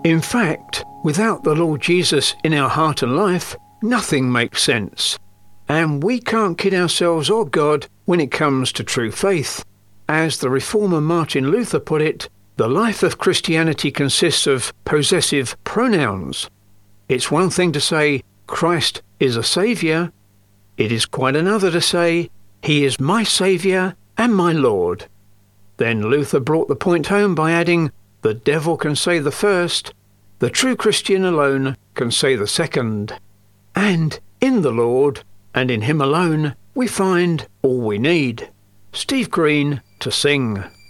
In fact, without the Lord Jesus in our heart and life, nothing makes sense. And we can't kid ourselves or God when it comes to true faith. As the reformer Martin Luther put it, the life of Christianity consists of possessive pronouns. It's one thing to say, Christ is a saviour. It is quite another to say, He is my Saviour and my Lord. Then Luther brought the point home by adding, the devil can say the first, the true Christian alone can say the second. And in the Lord, and in Him alone, we find all we need. Steve Green to sing.